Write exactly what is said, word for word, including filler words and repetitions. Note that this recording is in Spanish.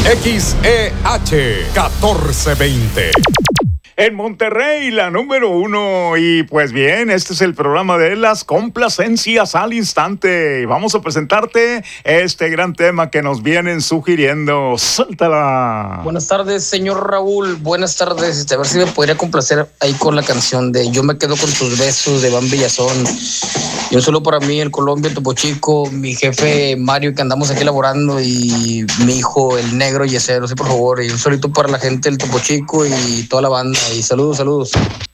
X E H catorce veinte. En Monterrey, la número uno. Y pues bien, este es el programa de las complacencias al instante. Vamos a presentarte este gran tema que nos vienen sugiriendo. ¡Suéltala! Buenas tardes, señor Raúl. Buenas tardes. A ver si me podría complacer ahí con la canción de Yo me quedo con tus besos de Van Villazón. Y un saludo para mí, el Colombia, el Topo Chico, mi jefe Mario, que andamos aquí laborando, y mi hijo, el negro Yesero, sí, por favor. Y un saludito para la gente del Topo Chico y toda la banda. Y saludos, saludos.